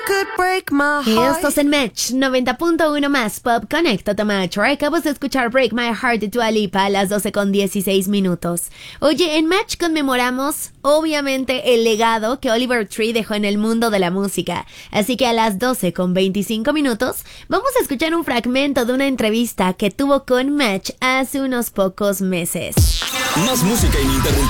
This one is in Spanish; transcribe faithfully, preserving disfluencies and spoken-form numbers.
Y estos en Match noventa punto uno más Pop. Conéctate, Match. Acabas de escuchar Break My Heart de Dua Lipa a las doce con dieciséis minutos. Oye, en Match conmemoramos obviamente el legado que Oliver Tree dejó en el mundo de la música. Así que a las doce con veinticinco minutos vamos a escuchar un fragmento de una entrevista que tuvo con Match hace unos pocos meses. Más música ininterrumpida.